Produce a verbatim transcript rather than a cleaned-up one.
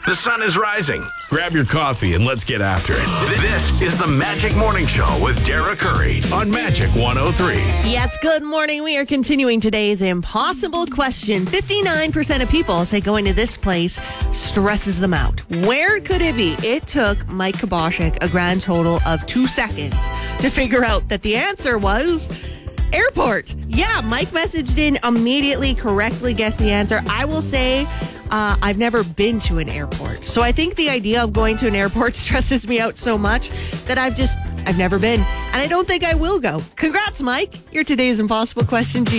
The sun is rising. Grab your coffee and let's get after it. This is the Magic Morning Show with Dara Curry on Magic one oh three. Yes, good morning. We are continuing today's impossible question. fifty-nine percent of people say going to this place stresses them out. Where could it be? It took Mike Kaboshik a grand total of two seconds to figure out that the answer was airport. Yeah, Mike messaged in immediately, correctly guessed the answer. I will say uh, I've never been to an airport. So I think the idea of going to an airport stresses me out so much that I've just, I've never been. And I don't think I will go. Congrats, Mike. You're today's impossible question.